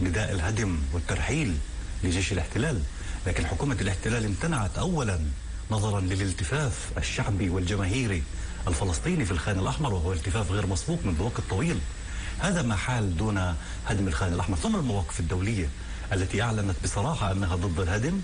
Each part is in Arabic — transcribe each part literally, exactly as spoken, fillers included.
نداء الهدم والترحيل لجيش الاحتلال، لكن حكومة الاحتلال امتنعت أولا نظرا للالتفاف الشعبي والجماهيري الفلسطيني في الخان الأحمر، وهو التفاف غير مسبوق منذ وقت طويل. هذا ما حال دون هدم الخان الأحمر. ثم المواقف الدولية التي أعلنت بصراحة أنها ضد الهدم.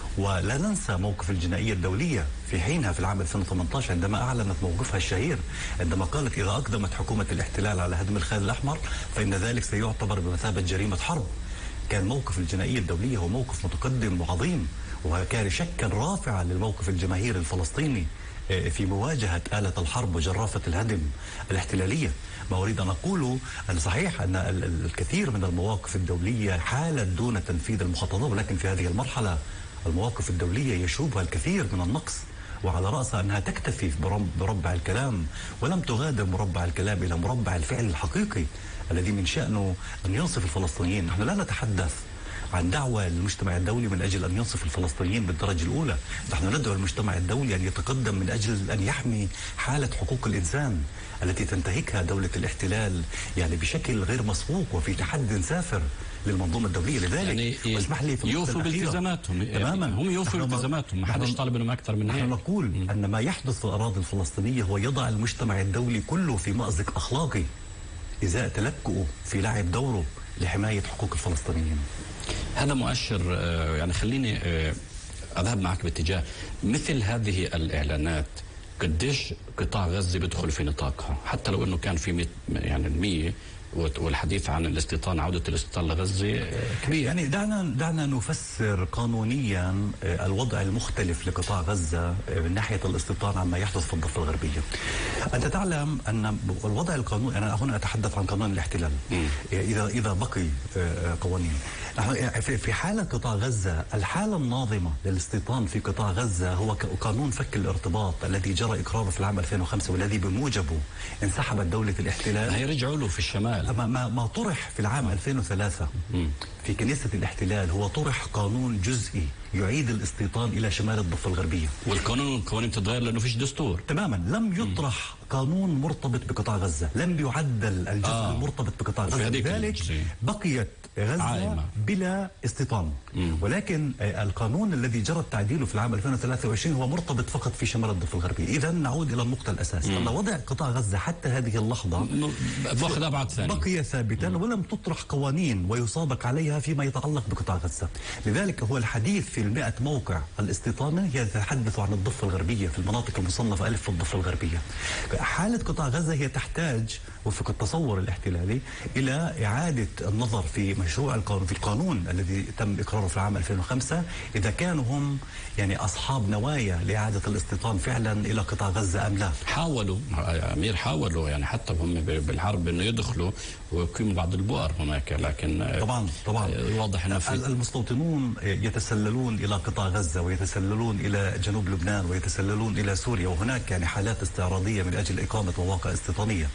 ولا ننسى موقف الجنائية الدولية في حينها في العام ألفين وثمانية عشر عندما أعلنت موقفها الشهير، عندما قالت إذا أقدمت حكومة الاحتلال على هدم الخان الأحمر فإن ذلك سيعتبر بمثابة جريمة حرب. كان موقف الجنائية الدولية هو موقف متقدم وعظيم، وكان شكا رافعا للموقف الجماهيري الفلسطيني في مواجهة آلة الحرب وجرافة الهدم الاحتلالية. ما أريد أن أقوله أن صحيح أن الكثير من المواقف الدولية حالت دون تنفيذ المخططات، ولكن في هذه المرحلة المواقف الدولية يشوبها الكثير من النقص، وعلى رأسها أنها تكتفي بربع الكلام ولم تغادر مربع الكلام إلى مربع الفعل الحقيقي الذي من شأنه أن ينصف الفلسطينيين. نحن لا نتحدث عن دعوة للمجتمع الدولي من أجل أن ينصف الفلسطينيين بالدرجة الأولى، نحن ندعو المجتمع الدولي أن يتقدم من أجل أن يحمي حالة حقوق الإنسان التي تنتهكها دولة الاحتلال يعني بشكل غير مسبوق وفي تحد سافر للمنظومة الدولية. لذلك يعني واسمح لي في يوفوا بالتزاماتهم تماما، هم يوفوا بالتزاماتهم، ما حدش طالب منهم أكثر من هيك. نحن نقول م. أن ما يحدث في الأراضي الفلسطينية هو يضع المجتمع الدولي كله في مأزق أخلاقي إزاء تلكؤه في لعب دوره لحماية حقوق الفلسطينيين. هذا مؤشر. يعني خليني أذهب معك باتجاه مثل هذه الإعلانات. قديش قطاع غزة بيدخل في نطاقها، حتى لو أنه كان في يعني المية، والحديث عن الاستيطان، عودة الاستيطان لغزة كبير. يعني دعنا دعنا نفسر قانونيا الوضع المختلف لقطاع غزة من ناحية الاستيطان عما يحدث في الضفة الغربية. أنت تعلم أن الوضع القانوني، أنا هنا أتحدث عن قانون الاحتلال إذا إذا بقي قوانين. في حالة قطاع غزة الحالة الناظمة للاستيطان في قطاع غزة هو قانون فك الارتباط الذي جرى إقراره في العام ألفين وخمسة، والذي بموجبه انسحبت دولة الاحتلال. هيرجعوا له في الشمال. ما, ما, ما طرح في العام ألفين وثلاثة في كنيسة الاحتلال هو طرح قانون جزئي يعيد الاستيطان إلى شمال الضفة الغربية. والقانون القوانين تتغير لأنه فيش دستور تماما. لم يطرح قانون مرتبط بقطاع غزة، لم يعدل الجزء آه. المرتبط بقطاع غزة، لذلك بقيت غزة عائمة. بلا استيطان. مم. ولكن القانون الذي جرى تعديله في العام ألفين وثلاثة وعشرين هو مرتبط فقط في شمال الضفة الغربية. إذا نعود إلى النقطة الأساسية أن وضع قطاع غزة حتى هذه اللحظة باخذ أبعاد ثانية بقي ثابتا، مم. ولم تطرح قوانين ويسابق عليها فيما يتعلق بقطاع غزة. لذلك هو الحديث في المئة موقع الاستيطان يتحدث عن الضفة الغربية في المناطق المصنفة ألف في الضفة الغربية. حالة قطاع غزة هي تحتاج وفق التصور الاحتلالي إلى إعادة النظر في مشروع القانون في القانون الذي تم إقراره في العام ألفين وخمسة، إذا كانوا هم يعني أصحاب نوايا لإعادة الاستيطان فعلا إلى قطاع غزة أم لا. حاولوا أمير، حاولوا يعني حتى هم بالحرب إنه يدخلوا ويقيموا بعض البؤر هناك، لكن طبعا طبعا واضح إنه في المستوطنون يتسللون إلى قطاع غزة ويتسللون إلى جنوب لبنان ويتسللون إلى سوريا، وهناك يعني حالات استعراضية من أجل إقامة مواقع استيطانية.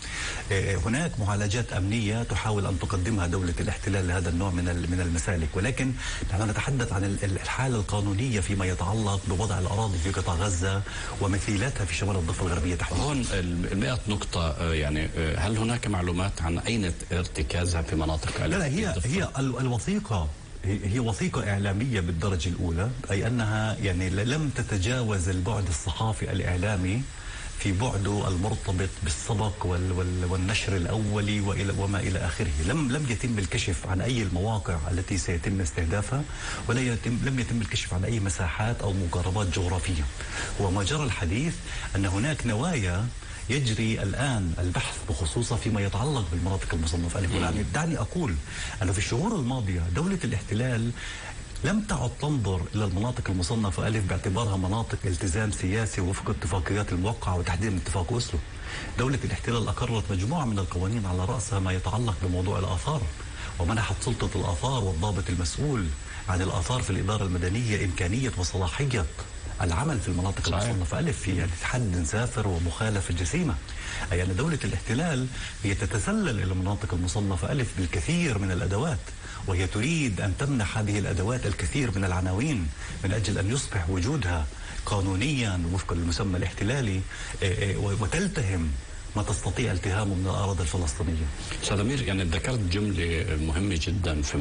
هناك معالجات أمنية تحاول أن تقدمها دولة الاحتلال لهذا النوع من من المسالك، ولكن نحن نتحدث عن الحالة القانونية فيما يتعلق بوضع الأراضي في قطاع غزة ومثيلاتها في شمال الضفة الغربية تحديدا. هون المئة نقطة، يعني هل هناك معلومات عن أين ارتكازها في مناطق؟ لا لا هي هي الوثيقة هي وثيقة إعلامية بالدرجة الأولى، أي أنها يعني لم تتجاوز البعد الصحافي الإعلامي في بعده المرتبط بالسبق وال وال والنشر الأولي وإلى وما إلى آخره. لم لم يتم الكشف عن أي المواقع التي سيتم استهدافها، ولا يتم لم يتم الكشف عن أي مساحات أو مقاربات جغرافية. وما جرى الحديث أن هناك نوايا يجري الآن البحث بخصوصها فيما يتعلق بالمناطق المصنفة ألف. يعني دعني أقول أنه في الشهور الماضية دولة الاحتلال لم تعد تنظر إلى المناطق المصنفة ألف باعتبارها مناطق التزام سياسي وفق اتفاقيات الموقعة وتحديدا اتفاق أوسلو. دولة الاحتلال أقرت مجموعة من القوانين على رأسها ما يتعلق بموضوع الآثار، ومنحت سلطة الآثار والضابط المسؤول عن الآثار في الإدارة المدنية إمكانية وصلاحية العمل في المناطق المصنفة ألف في يعني تحد سافر ومخالفة جسيمة. أي أن دولة الاحتلال هي تتسلل إلى المناطق المصنفة ألف بالكثير من الأدوات، وهي تريد أن تمنح هذه الأدوات الكثير من العناوين من أجل أن يصبح وجودها قانونيا وفقا للمسمى الاحتلالي وتلتهم ما تستطيع التهامه من الأراضي الفلسطينية. أستاذ أمير، يعني ذكرت جملة مهمة جدا في